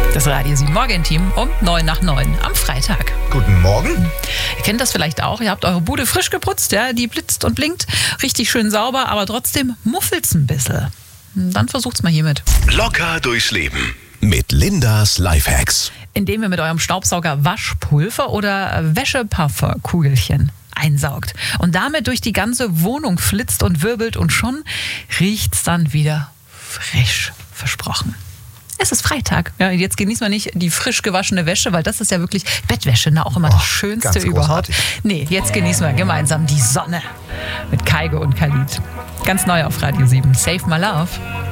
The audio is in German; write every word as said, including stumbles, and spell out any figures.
Das Radio sieben Morgenteam um neun nach neun am Freitag. Guten Morgen. Ihr kennt das vielleicht auch. Ihr habt eure Bude frisch geputzt, ja, die blitzt und blinkt. Richtig schön sauber, aber trotzdem muffelt's ein bisschen. Dann versucht's mal hiermit. Locker durchs Leben mit Lindas Lifehacks. Indem ihr mit eurem Staubsauger Waschpulver oder Wäscheparfumkugelchen einsaugt und damit durch die ganze Wohnung flitzt und wirbelt und schon riecht's dann wieder frisch. Versprochen. Es ist Freitag. Ja, jetzt genießen wir nicht die frisch gewaschene Wäsche, weil das ist ja wirklich Bettwäsche, ne? Auch immer Oh, das Schönste ganz überhaupt. großartig. Nee, jetzt genießen wir gemeinsam die Sonne mit Kaigo und Khalid. Ganz neu auf Radio sieben. Save My Love.